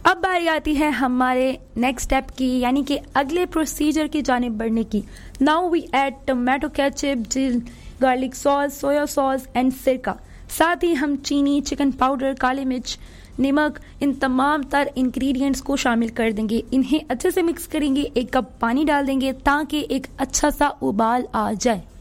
अब बारी आती है हमारे नेक्स्ट स्टेप की, यानी कि अगले प्रोसीजर की जानिब बढ़ने की। Now we add tomato ketchup, garlic sauce, soya sauce and सिरका। साथ ही हम चीनी, चिकन पाउडर, काली मिर्च, नमक, इन तमाम तर इंग्रेडिएंट्स को शामिल कर देंगे। इन्हें अच्छे से मिक्स करेंगे, 1 कप पानी डाल देंगे ताकि एक अच्छा सा उबाल आ जाए।